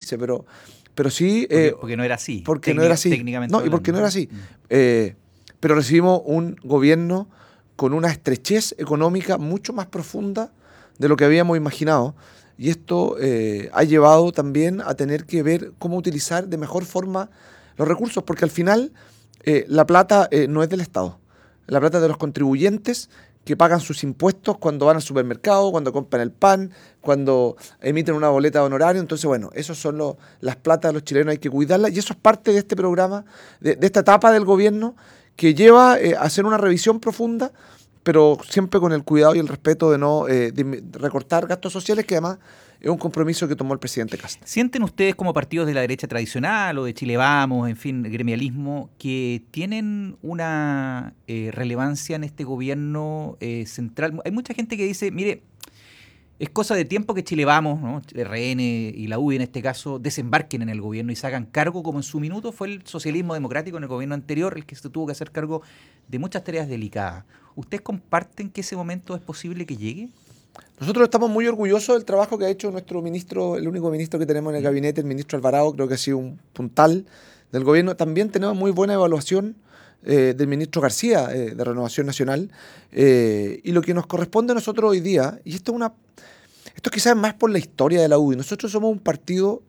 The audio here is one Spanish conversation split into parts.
dice, pero sí... porque no era así. Porque no era así. Técnicamente No, y porque no era así. Pero recibimos un gobierno con una estrechez económica mucho más profunda de lo que habíamos imaginado. Y esto ha llevado también a tener que ver cómo utilizar de mejor forma los recursos, porque al final la plata no es del Estado. La plata es de los contribuyentes que pagan sus impuestos cuando van al supermercado, cuando compran el pan, cuando emiten una boleta de honorario. Entonces, bueno, esos son las platas de los chilenos, hay que cuidarlas. Y eso es parte de este programa, de esta etapa del gobierno que lleva a hacer una revisión profunda, pero siempre con el cuidado y el respeto de no recortar gastos sociales, que además es un compromiso que tomó el presidente Kast. ¿Sienten ustedes como partidos de la derecha tradicional o de Chile Vamos, en fin, gremialismo, que tienen una relevancia en este gobierno central? Hay mucha gente que dice, mire, es cosa de tiempo que Chile Vamos, ¿no? RN y la UDI en este caso, desembarquen en el gobierno y se hagan cargo, como en su minuto fue el socialismo democrático en el gobierno anterior, el que se tuvo que hacer cargo de muchas tareas delicadas. ¿Ustedes comparten que ese momento es posible que llegue? Nosotros estamos muy orgullosos del trabajo que ha hecho nuestro ministro, el único ministro que tenemos en el gabinete, el ministro Alvarado. Creo que ha sido un puntal del gobierno. También tenemos muy buena evaluación del ministro García, de Renovación Nacional. Y lo que nos corresponde a nosotros hoy día, y esto quizás es más por la historia de la UDI, nosotros somos un partido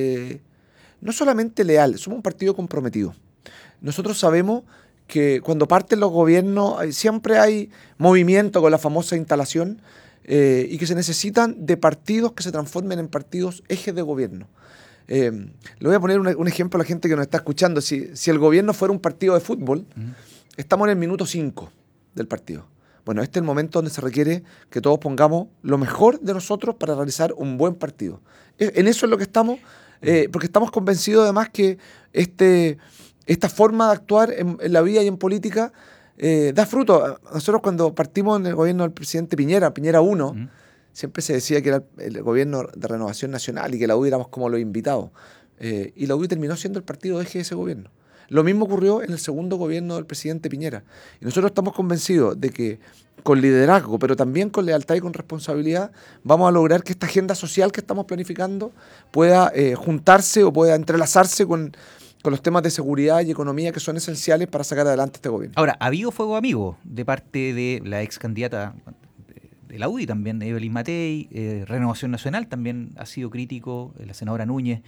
no solamente leal, somos un partido comprometido. Nosotros sabemos que cuando parten los gobiernos siempre hay movimiento con la famosa instalación, y que se necesitan de partidos que se transformen en partidos ejes de gobierno. Le voy a poner un ejemplo a la gente que nos está escuchando. Si el gobierno fuera un partido de fútbol, estamos en el minuto 5 del partido. Bueno, este es el momento donde se requiere que todos pongamos lo mejor de nosotros para realizar un buen partido. En eso es lo que estamos, porque estamos convencidos además que esta forma de actuar en la vida y en política da fruto. Nosotros cuando partimos en el gobierno del presidente Piñera 1, siempre se decía que era el gobierno de Renovación Nacional y que la UDI éramos como los invitados. Y la UDI terminó siendo el partido eje de ese gobierno. Lo mismo ocurrió en el segundo gobierno del presidente Piñera. Y nosotros estamos convencidos de que con liderazgo, pero también con lealtad y con responsabilidad, vamos a lograr que esta agenda social que estamos planificando pueda juntarse o pueda entrelazarse con los temas de seguridad y economía que son esenciales para sacar adelante este gobierno. Ahora, ¿ha habido fuego amigo de parte de la ex candidata de la UDI también, Evelyn Matei? Renovación Nacional también ha sido crítico, la senadora Núñez.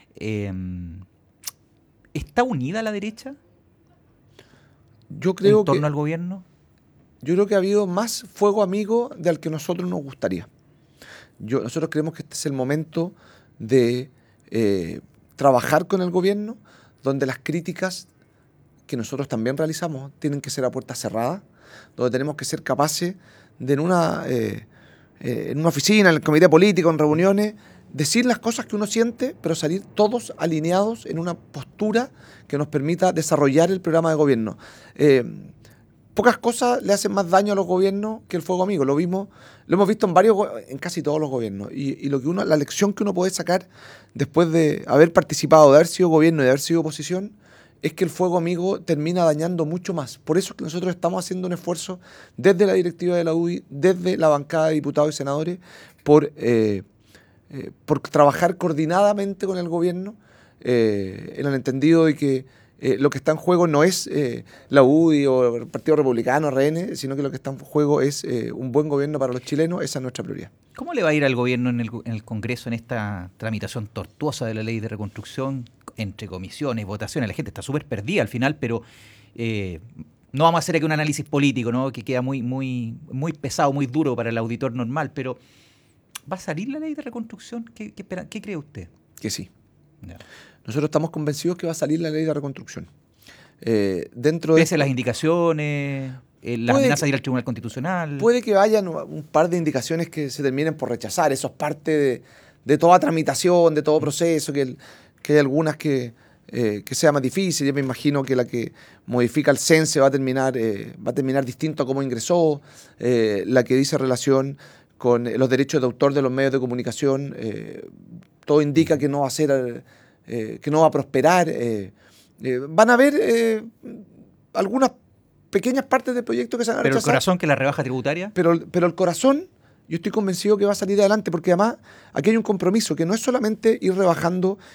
¿Está unida la derecha yo creo en torno al gobierno? Yo creo que ha habido más fuego amigo del que nosotros nos gustaría. Nosotros creemos que este es el momento de trabajar con el gobierno, donde las críticas que nosotros también realizamos tienen que ser a puerta cerrada, donde tenemos que ser capaces de en una oficina, en el comité político, en reuniones, decir las cosas que uno siente, pero salir todos alineados en una postura que nos permita desarrollar el programa de gobierno. Pocas cosas le hacen más daño a los gobiernos que el fuego amigo. Lo hemos visto en casi todos los gobiernos. Y la lección que uno puede sacar después de haber participado, de haber sido gobierno y de haber sido oposición, es que el fuego amigo termina dañando mucho más. Por eso es que nosotros estamos haciendo un esfuerzo desde la directiva de la UDI, desde la bancada de diputados y senadores, por trabajar coordinadamente con el gobierno, en el entendido de que lo que está en juego no es la UDI o el Partido Republicano, RN, sino que lo que está en juego es un buen gobierno para los chilenos. Esa es nuestra prioridad. ¿Cómo le va a ir al gobierno en el Congreso en esta tramitación tortuosa de la ley de reconstrucción, entre comisiones, votaciones? La gente está súper perdida al final, pero no vamos a hacer aquí un análisis político, ¿no?, que queda muy, muy, muy pesado, muy duro para el auditor normal, pero ¿va a salir la ley de reconstrucción? ¿Qué cree usted? Que sí. Ya. Nosotros estamos convencidos que va a salir la ley de reconstrucción. Pese a las indicaciones, las amenazas de ir al Tribunal Constitucional. Puede que vayan un par de indicaciones que se terminen por rechazar. Eso es parte de toda tramitación, de todo proceso, que hay algunas que sea más difícil. Yo me imagino que la que modifica el CENSE va a terminar distinto a cómo ingresó. La que dice relación con los derechos de autor de los medios de comunicación, todo indica que no va a ser, que no va a prosperar. Van a haber algunas pequeñas partes del proyecto que se van a rechazar. ¿Pero el corazón, que la rebaja tributaria? Pero el corazón, yo estoy convencido que va a salir adelante, porque además aquí hay un compromiso que no es solamente ir rebajando